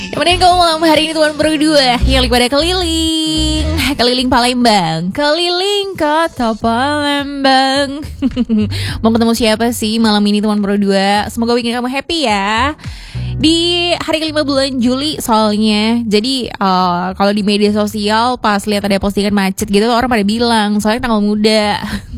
Kemudian kamu malam hari ini teman berdua yang lagi pada keliling Palembang, keliling kota Palembang. Mau ketemu siapa sih malam ini teman berdua? Semoga weekend kamu happy ya. Di hari kelima bulan Juli soalnya. Jadi kalau di media sosial pas lihat ada postingan macet gitu, orang pada bilang soalnya tanggal muda.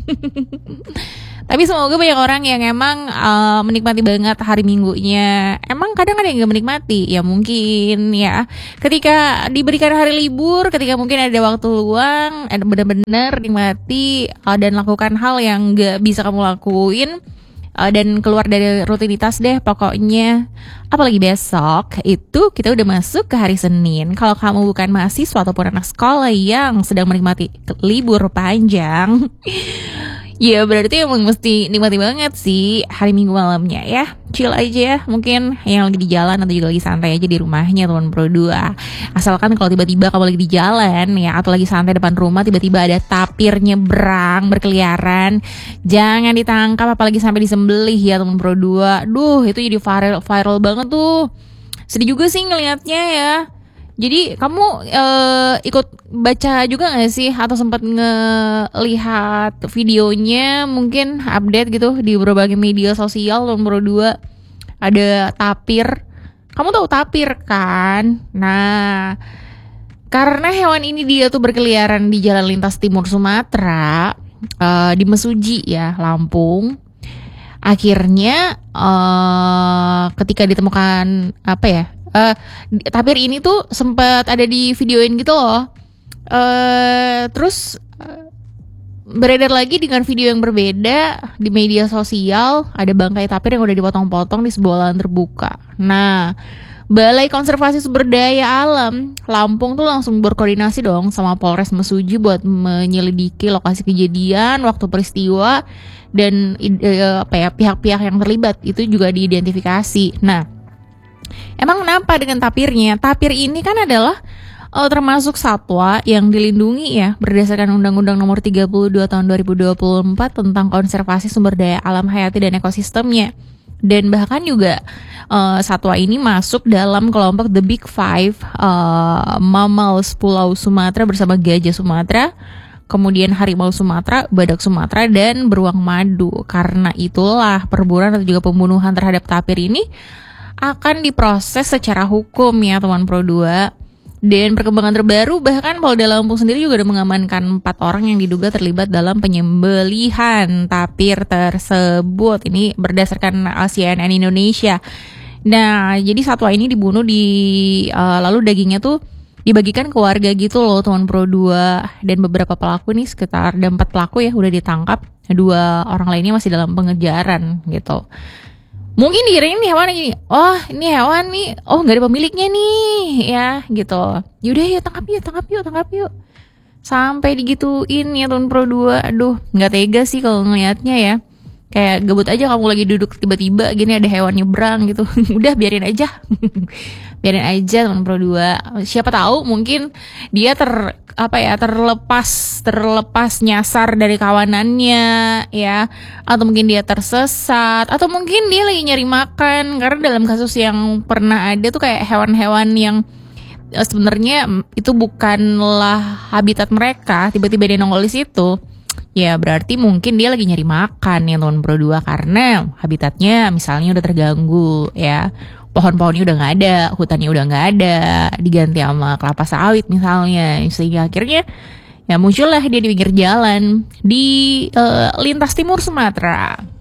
Tapi semoga banyak orang yang emang menikmati banget hari minggunya. Emang kadang ada yang gak menikmati, ya mungkin ya. Ketika diberikan hari libur, ketika mungkin ada waktu luang, benar-benar nikmati dan lakukan hal yang gak bisa kamu lakuin. Dan keluar dari rutinitas deh pokoknya. Apalagi besok itu kita udah masuk ke hari Senin. Kalau kamu bukan mahasiswa ataupun anak sekolah yang sedang menikmati libur panjang, ya berarti emang mesti nikmati banget sih hari Minggu malamnya ya. Chill aja ya, mungkin yang lagi di jalan atau juga lagi santai aja di rumahnya teman Pro 2. Asalkan kalau tiba-tiba kamu lagi di jalan ya, atau lagi santai depan rumah, tiba-tiba ada tapir nyebrang berkeliaran, jangan ditangkap apalagi sampai disembelih ya teman Pro 2. Duh, itu jadi viral banget tuh. Sedih juga sih ngelihatnya ya. Jadi kamu ikut baca juga gak sih? Atau sempat ngelihat videonya, mungkin update gitu di berbagai media sosial nomor 2. Ada tapir. Kamu tahu tapir kan? Nah, karena hewan ini dia tuh berkeliaran di jalan lintas timur Sumatera, di Mesuji ya, Lampung. Akhirnya ketika ditemukan tapir ini tuh sempat ada di videoin gitu loh. Terus beredar lagi dengan video yang berbeda di media sosial. Ada bangkai tapir yang udah dipotong-potong di sebuah lahan terbuka. Nah, Balai Konservasi Sumber Daya Alam Lampung tuh langsung berkoordinasi dong sama Polres Mesuji buat menyelidiki lokasi kejadian, waktu peristiwa, dan pihak-pihak yang terlibat itu juga diidentifikasi. Nah, emang kenapa dengan tapirnya? Tapir ini kan adalah termasuk satwa yang dilindungi ya berdasarkan Undang-Undang Nomor 32 Tahun 2024 tentang konservasi sumber daya alam hayati dan ekosistemnya. Dan bahkan juga satwa ini masuk dalam kelompok The Big Five mammals Pulau Sumatera bersama gajah Sumatera, kemudian harimau Sumatera, badak Sumatera, dan beruang madu. Karena itulah perburuan atau juga pembunuhan terhadap tapir ini akan diproses secara hukum ya teman Pro 2. Dan perkembangan terbaru, bahkan Polda Lampung sendiri juga udah mengamankan 4 orang yang diduga terlibat dalam penyembelihan tapir tersebut. Ini berdasarkan CNN Indonesia. Nah, jadi satwa ini dibunuh lalu dagingnya tuh dibagikan ke warga gitu loh teman Pro 2. Dan beberapa pelaku nih, sekitar ada 4 pelaku ya udah ditangkap. 2 orang lainnya masih dalam pengejaran gitu. Mungkin dikirain nih hewan gini, oh ini hewan nih, oh nggak ada pemiliknya nih, ya gitu. Yaudah yuk tangkap yuk. Sampai digituin ya teman Pro 2, aduh nggak tega sih kalau ngelihatnya ya. Kayak gabut aja kamu lagi duduk tiba-tiba gini ada hewan nyebrang gitu. Udah biarin aja. Biarin aja teman Pro 2. Siapa tahu mungkin dia terlepas nyasar dari kawanannya ya, atau mungkin dia tersesat, atau mungkin dia lagi nyari makan. Karena dalam kasus yang pernah ada tuh kayak hewan-hewan yang sebenarnya itu bukanlah habitat mereka, tiba-tiba dia nongol di situ. Ya berarti mungkin dia lagi nyari makan ya teman Pro 2, karena habitatnya misalnya udah terganggu ya. Pohon-pohonnya udah gak ada, hutannya udah gak ada, diganti sama kelapa sawit misalnya. Sehingga akhirnya ya muncullah dia di pinggir jalan di lintas timur Sumatera.